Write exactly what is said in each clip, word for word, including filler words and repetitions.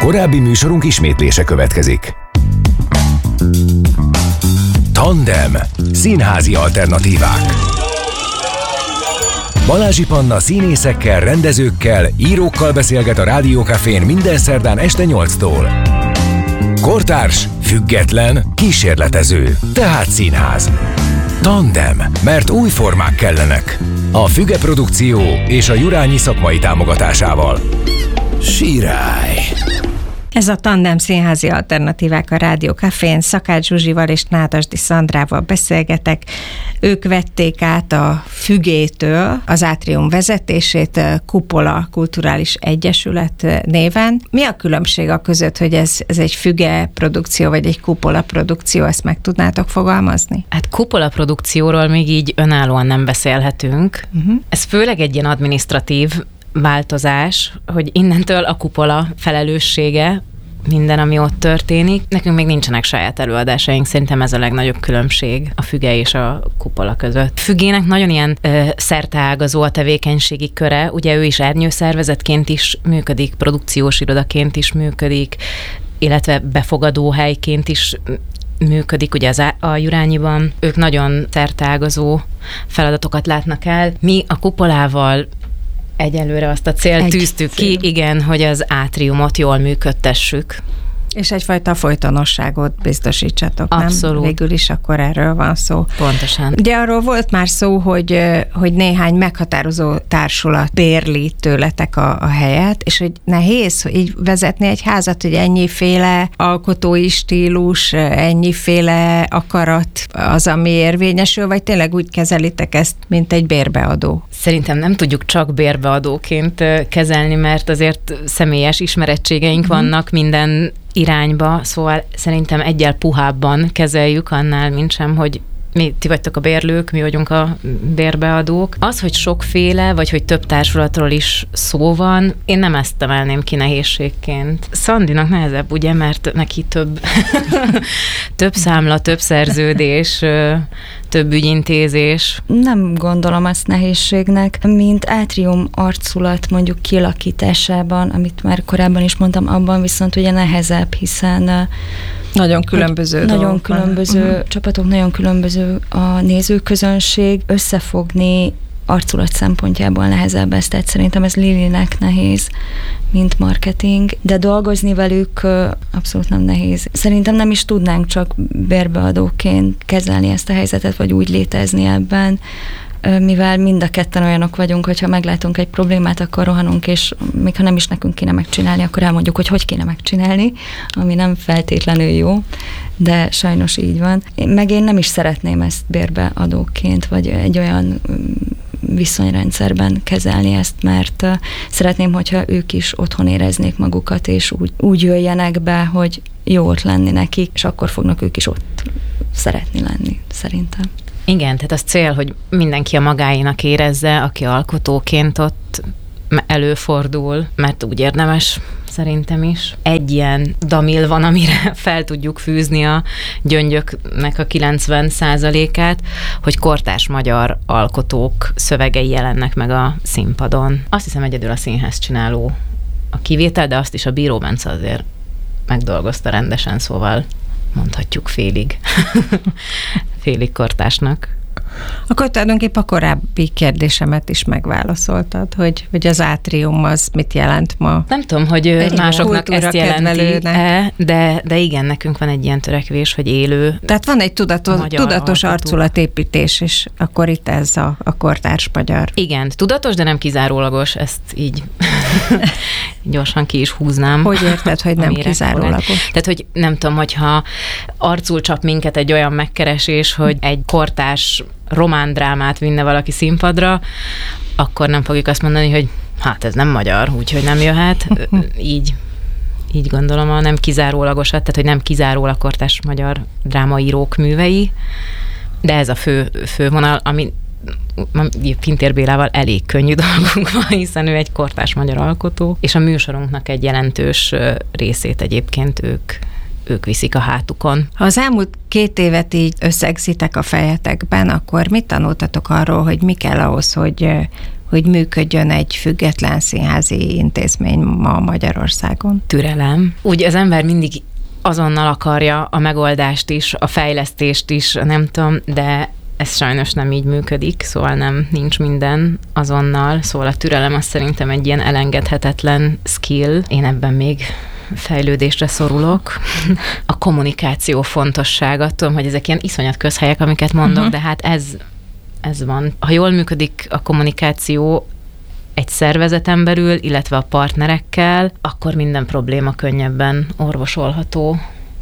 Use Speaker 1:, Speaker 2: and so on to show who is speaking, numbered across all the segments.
Speaker 1: Korábbi műsorunk ismétlése következik. Tandem. Színházi alternatívák. Balázsi Panna színészekkel, rendezőkkel, írókkal beszélget a Rádió Cafén minden szerdán este nyolctól. Kortárs, független, kísérletező, tehát színház. Tandem, mert új formák kellenek. A Füge Produkció és a Jurányi szakmai támogatásával. Sirály!
Speaker 2: Ez a Tandem színházi alternatívák a Rádió Cafén. Szakács Zsuzsival és Nádasdy Szandrával beszélgetek. Ők vették át a Fügétől az Átrium vezetését Kupola Kulturális Egyesület néven. Mi a különbség a között, hogy ez, ez egy Füge produkció, vagy egy Kupola produkció? Ezt meg tudnátok fogalmazni?
Speaker 3: Hát Kupola produkcióról még így önállóan nem beszélhetünk. Uh-huh. Ez főleg egy ilyen adminisztratív változás, hogy innentől a Kupola felelőssége minden, ami ott történik. Nekünk még nincsenek saját előadásaink, szerintem ez a legnagyobb különbség a Füge és a Kupola között. Fügének nagyon ilyen ö, szerteágazó a tevékenységi köre, ugye ő is ernyőszervezetként is működik, produkciós irodaként is működik, illetve befogadó helyként is működik, ugye az a Jurányiban. Ők nagyon szerteágazó feladatokat látnak el. Mi a Kupolával egyelőre azt a célt Egy tűztük cél. ki, igen, hogy az átriumot jól működtessük.
Speaker 2: És egyfajta folytonosságot biztosítsatok,
Speaker 3: Abszolút.
Speaker 2: Nem? Végül is akkor erről van szó.
Speaker 3: Pontosan.
Speaker 2: Ugye arról volt már szó, hogy, hogy néhány meghatározó társulat bérli tőletek a, a helyet, és hogy nehéz így vezetni egy házat, hogy ennyiféle alkotói stílus, ennyiféle akarat az, ami érvényesül, vagy tényleg úgy kezelitek ezt, mint egy bérbeadó? Szerintem
Speaker 3: nem tudjuk csak bérbeadóként kezelni, mert azért személyes ismerettségeink mm. vannak minden irányba, szóval szerintem egyel puhábban kezeljük annál, mint sem, hogy mi, ti vagytok a bérlők, mi vagyunk a bérbeadók. Az, hogy sokféle, vagy hogy több társulatról is szó van, én nem ezt emelném ki nehézségként. Szandinak nehezebb, ugye, mert neki több, több számla, több szerződés, több ügyintézés.
Speaker 4: Nem gondolom azt nehézségnek, mint átrium arculat mondjuk kialakításában, amit már korábban is mondtam, abban viszont ugye nehezebb, hiszen
Speaker 2: nagyon különböző
Speaker 4: Nagyon különböző uh-huh. csapatok, nagyon különböző a nézőközönség. Összefogni arculat szempontjából nehezebb ez, tehát szerintem ez Lilinek nehéz, mint marketing, de dolgozni velük abszolút nem nehéz. Szerintem nem is tudnánk csak bérbeadóként kezelni ezt a helyzetet, vagy úgy létezni ebben, mivel mind a ketten olyanok vagyunk, hogyha meglátunk egy problémát, akkor rohanunk, és még ha nem is nekünk kéne megcsinálni, akkor elmondjuk, hogy hogy kéne megcsinálni, ami nem feltétlenül jó, de sajnos így van. Meg én nem is szeretném ezt bérbeadóként, vagy egy olyan viszonyrendszerben kezelni ezt, mert szeretném, hogyha ők is otthon éreznék magukat, és úgy, úgy jöjjenek be, hogy jó ott lenni nekik, és akkor fognak ők is ott szeretni lenni, szerintem.
Speaker 3: Igen, tehát az cél, hogy mindenki a magáinak érezze, aki alkotóként ott előfordul, mert úgy érdemes szerintem is. Egy ilyen damil van, amire fel tudjuk fűzni a gyöngyöknek a kilencven százalékát, hogy kortárs magyar alkotók szövegei jelennek meg a színpadon. Azt hiszem egyedül a színház csináló a kivétel, de azt is a Bíró Bence azért megdolgozta rendesen, szóval mondhatjuk félig, félig kortársnak.
Speaker 2: Akkor tulajdonképpen a korábbi kérdésemet is megválaszoltad, hogy, hogy az átrium az mit jelent ma.
Speaker 3: Nem tudom, hogy egy másoknak ezt jelenti, de, de igen, nekünk van egy ilyen törekvés, hogy élő.
Speaker 2: Tehát van egy tudatos, tudatos arculatépítés, és akkor itt ez a, a kortárs magyar.
Speaker 3: Igen, tudatos, de nem kizárólagos, ezt így gyorsan ki is húznám.
Speaker 2: Hogy érted, hogy nem kizárólagos?
Speaker 3: Tehát, hogy nem tudom, hogyha arcul csap minket egy olyan megkeresés, hogy egy kortárs román drámát vinne valaki színpadra, akkor nem fogjuk azt mondani, hogy hát ez nem magyar, úgyhogy nem jöhet. Így, így gondolom a nem kizárólagosat, tehát hogy nem kizárólag kortárs magyar drámaírók művei, de ez a fő, fő vonal, ami Pintér Bélával elég könnyű dolgunk van, hiszen ő egy kortárs magyar alkotó, és a műsorunknak egy jelentős részét egyébként ők ők viszik a hátukon.
Speaker 2: Ha az elmúlt két évet így összegzitek a fejetekben, akkor mit tanultatok arról, hogy mi kell ahhoz, hogy, hogy működjön egy független színházi intézmény ma Magyarországon?
Speaker 3: Türelem. Úgy az ember mindig azonnal akarja a megoldást is, a fejlesztést is, nem tudom, de ez sajnos nem így működik, szóval nem, nincs minden azonnal, szóval a türelem az szerintem egy ilyen elengedhetetlen skill. Én ebben még fejlődésre szorulok. A kommunikáció fontossága, tudom, hogy ezek ilyen iszonyat közhelyek, amiket mondok, uh-huh. de hát ez, ez van. Ha jól működik a kommunikáció egy szervezeten belül, illetve a partnerekkel, akkor minden probléma könnyebben orvosolható.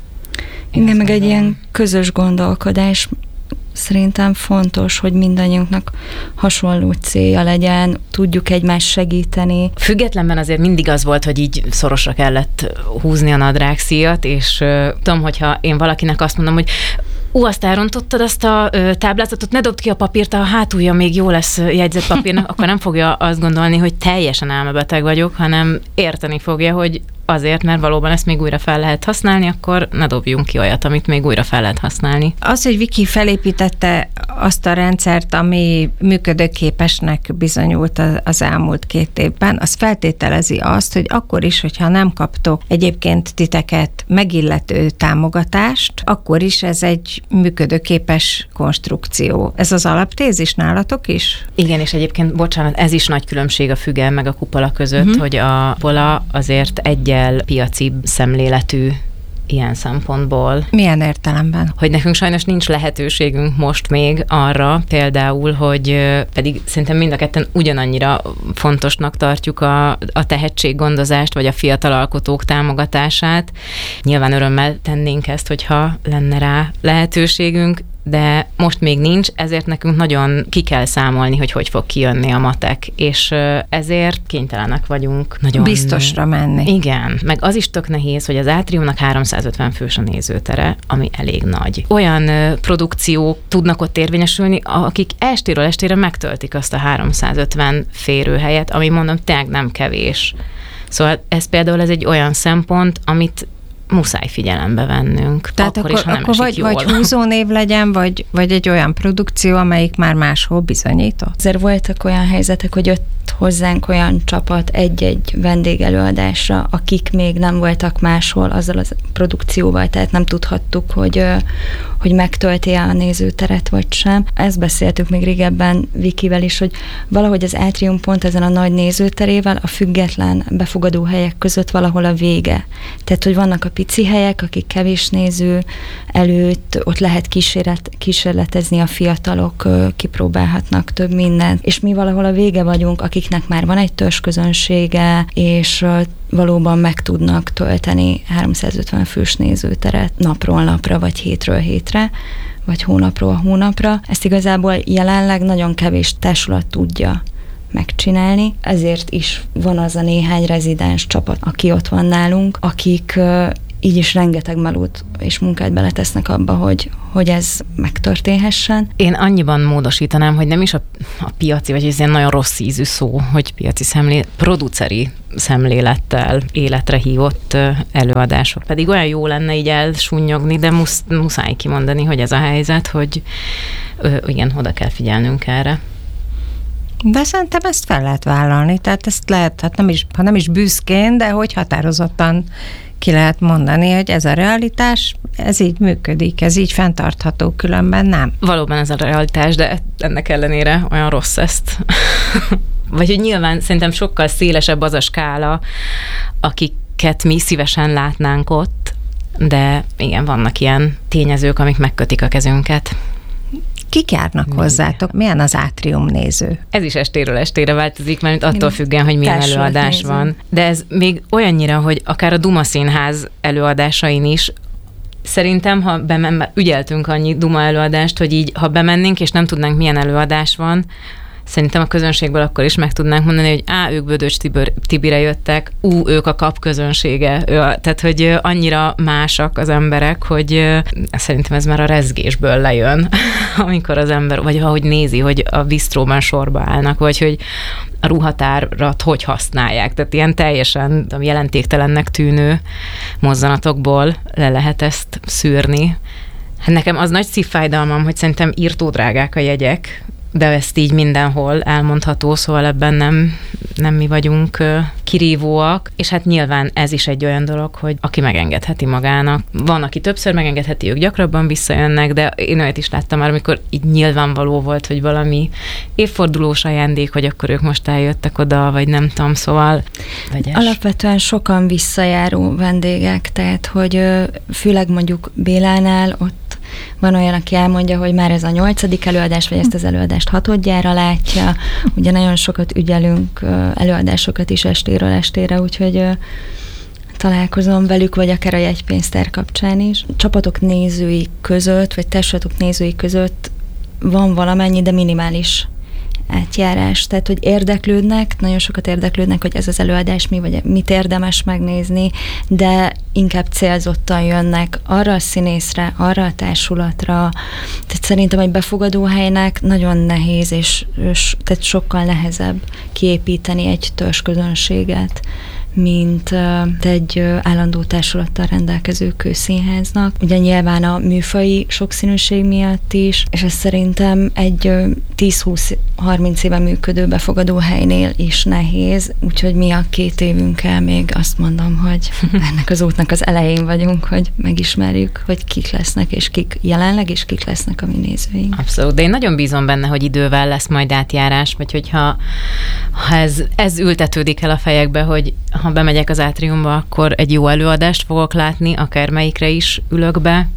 Speaker 4: Igen, meg egy ilyen közös gondolkodás szerintem fontos, hogy mindannyiunknak hasonló célja legyen, tudjuk egymást segíteni.
Speaker 3: Függetlenben azért mindig az volt, hogy így szorosra kellett húzni a nadrágszíjat, és uh, tudom, hogyha én valakinek azt mondom, hogy ú, azt elrontottad azt a ö, táblázatot, ne dobd ki a papírt, a hátulja még jó lesz jegyzett papírnak, akkor nem fogja azt gondolni, hogy teljesen elmebeteg vagyok, hanem érteni fogja, hogy azért, mert valóban ezt még újra fel lehet használni, akkor ne dobjunk ki olyat, amit még újra fel lehet használni.
Speaker 2: Az, hogy Viki felépítette azt a rendszert, ami működőképesnek bizonyult az elmúlt két évben, az feltételezi azt, hogy akkor is, hogyha nem kaptok egyébként titeket megillető támogatást, akkor is ez egy működőképes konstrukció. Ez az alaptézis nálatok is?
Speaker 3: Igen, és egyébként, bocsánat, ez is nagy különbség a Fügel meg a Kupola között, uh-huh. hogy a Kupola azért egyel piaci szemléletű ilyen szempontból.
Speaker 2: Milyen értelemben?
Speaker 3: Hogy nekünk sajnos nincs lehetőségünk most még arra például, hogy pedig szerintem mind a ketten ugyanannyira fontosnak tartjuk a, a tehetséggondozást, vagy a fiatal alkotók támogatását. Nyilván örömmel tennénk ezt, hogyha lenne rá lehetőségünk, de most még nincs, ezért nekünk nagyon ki kell számolni, hogy hogy fog kijönni a matek, és ezért kénytelenek vagyunk nagyon...
Speaker 2: biztosra menni.
Speaker 3: Igen, meg az is tök nehéz, hogy az Átriumnak háromszázötven fős a nézőtere, ami elég nagy. Olyan produkciók tudnak ott érvényesülni, akik estéről estére megtöltik azt a háromszázötven férőhelyet, ami mondom, tényleg nem kevés. Szóval ez például ez egy olyan szempont, amit muszáj figyelembe vennünk.
Speaker 2: Tehát akkor, akkor, is, ha nem akkor vagy, vagy húzónév legyen, vagy, vagy egy olyan produkció, amelyik már máshol bizonyított?
Speaker 4: Azért voltak olyan helyzetek, hogy jött hozzánk olyan csapat egy-egy vendégelőadásra, akik még nem voltak máshol azzal a produkcióval, tehát nem tudhattuk, hogy, hogy megtölti-e a nézőteret, vagy sem. Ezt beszéltük még régebben Vikivel is, hogy valahogy az Átrium pont ezen a nagy nézőterével a független befogadó helyek között valahol a vége. Tehát, hogy vannak a pici helyek, akik kevés néző előtt, ott lehet kísérlet, kísérletezni a fiatalok, kipróbálhatnak több mindent, és mi valahol a vége vagyunk, akiknek már van egy törzsközönsége, és valóban meg tudnak tölteni háromszázötven fős nézőteret napról napra, vagy hétről hétre, vagy hónapról hónapra. Ezt igazából jelenleg nagyon kevés társulat tudja megcsinálni, ezért is van az a néhány rezidens csapat, aki ott van nálunk, akik így is rengeteg melót és munkát beletesznek abba, hogy, hogy ez megtörténhessen.
Speaker 3: Én annyiban módosítanám, hogy nem is a, a piaci, vagy ez ilyen nagyon rossz ízű szó, hogy piaci szemlélet, produceri szemlélettel életre hívott előadások. Pedig olyan jó lenne így elsúnyogni, de musz, muszáj kimondani, hogy ez a helyzet, hogy ö, igen, oda kell figyelnünk erre.
Speaker 2: De szerintem ezt fel lehet vállalni, tehát ezt lehet, hát nem is, ha nem is büszkén, de hogy határozottan ki lehet mondani, hogy ez a realitás, ez így működik, ez így fenntartható, különben nem.
Speaker 3: Valóban ez a realitás, de ennek ellenére olyan rossz ezt. Vagy hogy nyilván szerintem sokkal szélesebb az a skála, akiket mi szívesen látnánk ott, de igen, vannak ilyen tényezők, amik megkötik a kezünket.
Speaker 2: Kik járnak Mi? hozzátok? Milyen az Átrium néző?
Speaker 3: Ez is estéről estére változik, mert attól függően, hogy milyen Társulat előadás néző. van. De ez még olyannyira, hogy akár a Duma Színház előadásain is, szerintem, ha bemen, ügyeltünk annyi Duma előadást, hogy így, ha bemennénk, és nem tudnánk, milyen előadás van, szerintem a közönségből akkor is meg tudnánk mondani, hogy á, ők Bödöcs Tibire jöttek, ú, ők a kap közönsége. Tehát, hogy annyira másak az emberek, hogy szerintem ez már a rezgésből lejön, amikor az ember, vagy ahogy nézi, hogy a bisztróban sorba állnak, vagy hogy a ruhatárat hogy használják. Tehát ilyen teljesen jelentéktelennek tűnő mozzanatokból le lehet ezt szűrni. Hát nekem az nagy szívfájdalmam, hogy szerintem írtó drágák a jegyek, de ezt így mindenhol elmondható, szóval ebben nem, nem mi vagyunk kirívóak, és hát nyilván ez is egy olyan dolog, hogy aki megengedheti magának. Van, aki többször megengedheti, ők gyakrabban visszajönnek, de én olyat is láttam már, amikor így nyilvánvaló volt, hogy valami évfordulós ajándék, hogy akkor ők most eljöttek oda, vagy nem tudom, szóval vegyes.
Speaker 4: Alapvetően sokan visszajáró vendégek, tehát hogy főleg mondjuk Bélánál ott van olyan, aki elmondja, hogy már ez a nyolcadik előadás, vagy ezt az előadást hatodjára látja. Ugye nagyon sokat ügyelünk előadásokat is estéről estére, úgyhogy találkozom velük, vagy akár a jegypénztár kapcsán is. Csapatok nézői között, vagy társulatok nézői között van valamennyi, de minimális átjárás, tehát hogy érdeklődnek, nagyon sokat érdeklődnek, hogy ez az előadás mi, vagy mit érdemes megnézni, de inkább célzottan jönnek arra a színészre, arra a társulatra, tehát szerintem egy befogadóhelynek nagyon nehéz, és, és tehát sokkal nehezebb kiépíteni egy törzsközönséget, mint egy állandó társulattal rendelkező kőszínháznak. Ugye nyilván a műfaji sokszínűség miatt is, és ez szerintem egy tíz-húsz-harminc éve működő befogadó helynél is nehéz, úgyhogy mi a két évünkkel még azt mondom, hogy ennek az útnak az elején vagyunk, hogy megismerjük, hogy kik lesznek, és kik jelenleg, és kik lesznek a mi nézőink.
Speaker 3: Abszolút, de én nagyon bízom benne, hogy idővel lesz majd átjárás, vagy hogyha ha ez, ez ültetődik el a fejekbe, hogy ha bemegyek az átriumba, akkor egy jó előadást fogok látni, akár melyikre is ülök be,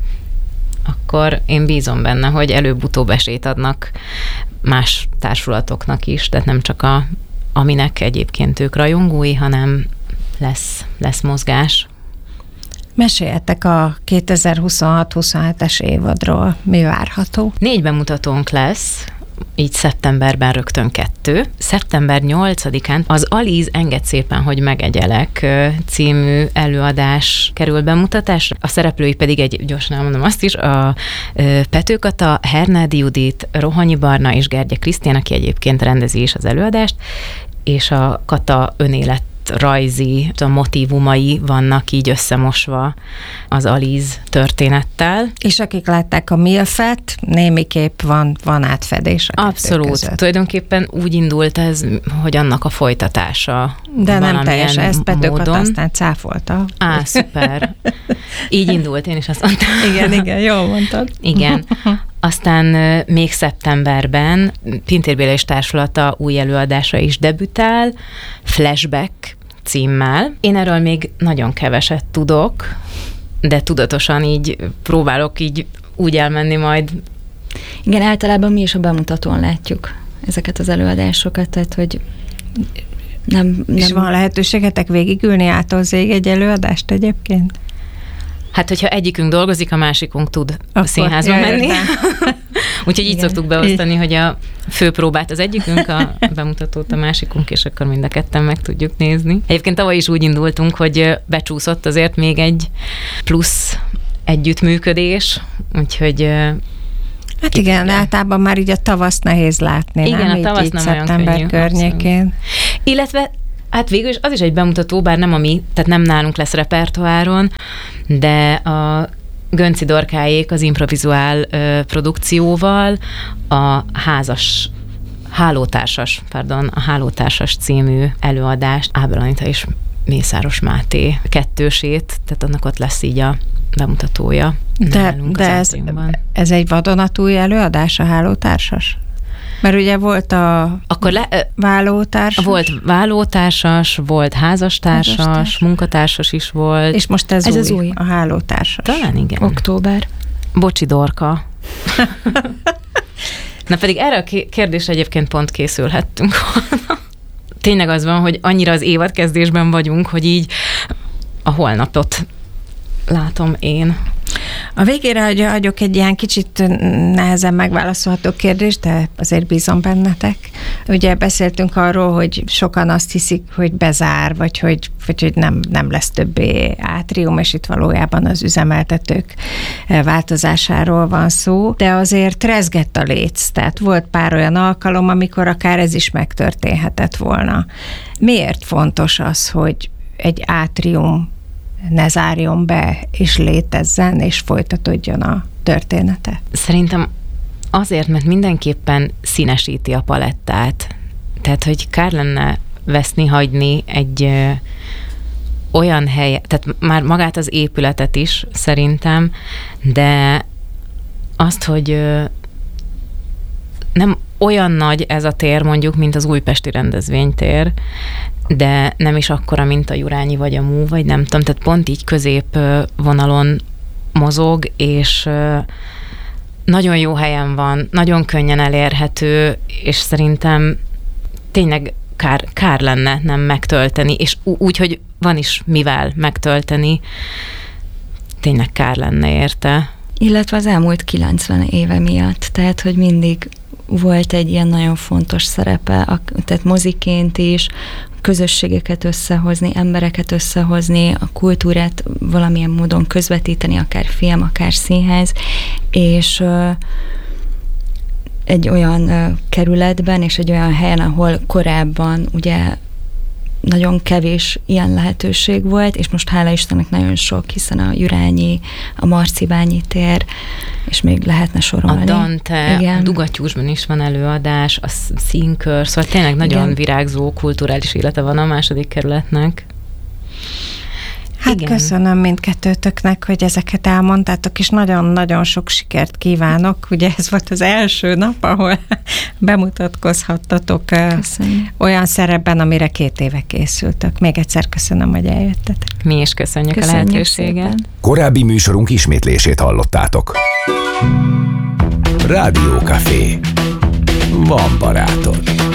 Speaker 3: akkor én bízom benne, hogy előbb-utóbb esélyt adnak más társulatoknak is, tehát nem csak a, aminek egyébként ők rajongói, hanem lesz, lesz mozgás.
Speaker 2: Meséljetek a kétezer-huszonhat-huszonhetes évadról. Mi várható?
Speaker 3: Négy bemutatónk lesz, így szeptemberben rögtön kettő. szeptember nyolcadikán az Alíz Engedd szépen, hogy megegyelek című előadás kerül bemutatásra. A szereplői pedig egy, gyorsan elmondom azt is, a Pető Kata, Hernádi Judit, Rohanyi Barna és Gergye Krisztián, aki egyébként rendezi is az előadást, és a Kata önélet rajzi a motívumai vannak így összemosva az Alíz történettel.
Speaker 2: És akik látták a Milfet, némiképp van, van átfedés a
Speaker 3: Abszolút.
Speaker 2: között.
Speaker 3: Tulajdonképpen úgy indult ez, hogy annak a folytatása.
Speaker 2: De nem teljesen, ezt Pető Kata aztán cáfolta.
Speaker 3: Á, szuper. Így indult, én is azt mondtam.
Speaker 2: Igen, igen, jól mondtad.
Speaker 3: Igen. Aztán még szeptemberben Pintér Béla és társulata új előadása is debütál, Flashback címmel. Én erről még nagyon keveset tudok, de tudatosan így próbálok így úgy elmenni majd.
Speaker 4: Igen, általában mi is a bemutatón látjuk ezeket az előadásokat, tehát hogy nem... nem...
Speaker 2: És van lehetőségetek végigülni ától zég egy előadást egyébként?
Speaker 3: Hát, hogyha egyikünk dolgozik, a másikunk tud
Speaker 2: Akkor
Speaker 3: a színházba menni. Úgyhogy így
Speaker 2: Igen.
Speaker 3: szoktuk beosztani, hogy a főpróbát az egyikünk, a bemutatót a másikunk, és akkor mind a ketten meg tudjuk nézni. Egyébként tavaly is úgy indultunk, hogy becsúszott azért még egy plusz együttműködés, úgyhogy...
Speaker 2: Hát igen, igen, általában már így a tavaszt nehéz látni,
Speaker 3: igen,
Speaker 2: nem?
Speaker 3: a tavasz
Speaker 2: így,
Speaker 3: nem
Speaker 2: így
Speaker 3: olyan
Speaker 2: szeptember
Speaker 3: könnyű,
Speaker 2: környékén.
Speaker 3: abszolút. Illetve hát végül is az is egy bemutató, bár nem a mi, tehát nem nálunk lesz repertoáron, de a Gönci Dorkáék az improvizuál ö, produkcióval a házas, hálótársas, pardon, a hálótársas című előadást Ábel Anita és Mészáros Máté kettősét, tehát annak ott lesz így a bemutatója.
Speaker 2: De, de ez, ez egy vadonatúj előadás, a hálótársas? Mert ugye volt a
Speaker 3: Akkor le,
Speaker 2: válótársas.
Speaker 3: Volt válótársas, volt házastársas, házastársas, munkatársas is volt.
Speaker 2: És most ez,
Speaker 4: ez
Speaker 2: új,
Speaker 4: az új,
Speaker 2: a hálótársas.
Speaker 3: Talán igen.
Speaker 4: Október.
Speaker 3: Bocsi Dorka. Na pedig erre a kérdésre egyébként pont készülhettünk volna. Tényleg az van, hogy annyira az évadkezdésben vagyunk, hogy így a holnapot látom én.
Speaker 2: A végére hagyok egy ilyen kicsit nehezen megválaszolható kérdést, de azért bízom bennetek. Ugye beszéltünk arról, hogy sokan azt hiszik, hogy bezár, vagy hogy, vagy hogy nem, nem lesz többé átrium, és itt valójában az üzemeltetők változásáról van szó, de azért rezgett a léc, tehát volt pár olyan alkalom, amikor akár ez is megtörténhetett volna. Miért fontos az, hogy egy átrium ne zárjon be, és létezzen, és folytatódjon a története?
Speaker 3: Szerintem Azért, mert mindenképpen színesíti a palettát. Tehát, hogy kár lenne veszni, hagyni egy ö, olyan hely, tehát már magát az épületet is szerintem, de azt, hogy ö, nem olyan nagy ez a tér mondjuk, mint az újpesti rendezvénytér, de nem is akkora, mint a Jurányi vagy a Mú, vagy nem tudom, tehát pont így középvonalon mozog, és nagyon jó helyen van, nagyon könnyen elérhető, és szerintem tényleg kár, kár lenne nem megtölteni, és úgy, hogy van is mivel megtölteni, tényleg kár lenne érte.
Speaker 4: Illetve az elmúlt kilencven éve miatt, tehát, hogy mindig volt egy ilyen nagyon fontos szerepe, tehát moziként is, közösségeket összehozni, embereket összehozni, a kultúrát valamilyen módon közvetíteni, akár film, akár színház, és egy olyan kerületben, és egy olyan helyen, ahol korábban ugye nagyon kevés ilyen lehetőség volt, és most hála Istennek nagyon sok, hiszen a Jurányi, a Marcibányi tér, és még lehetne sorolni.
Speaker 3: A Dante, igen. A Dugattyúsban is van előadás, a színkör, szóval tényleg nagyon igen. virágzó kulturális élete van a második kerületnek.
Speaker 2: Hát igen. Köszönöm mindkettőtöknek, hogy ezeket elmondtátok, és nagyon-nagyon sok sikert kívánok. Ugye ez volt az első nap, ahol bemutatkozhattatok köszönjük. Olyan szerepben, amire két éve készültök. Még egyszer köszönöm, hogy eljöttetek.
Speaker 3: Mi is köszönjük, köszönjük a lehetőséget. Szépen.
Speaker 1: Korábbi műsorunk ismétlését hallottátok. Rádió Café. Van barátod.